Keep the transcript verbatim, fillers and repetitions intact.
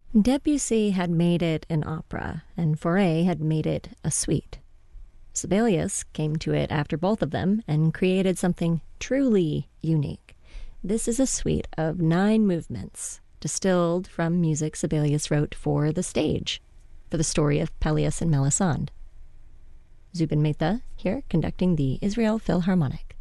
Debussy had made it an opera, and Fauré had made it a suite. Sibelius came to it after both of them and created something truly unique. This is a suite of nine movements, distilled from music Sibelius wrote for the stage, for the story of Pelleas and Melisande. Zubin Mehta here conducting the Israel Philharmonic.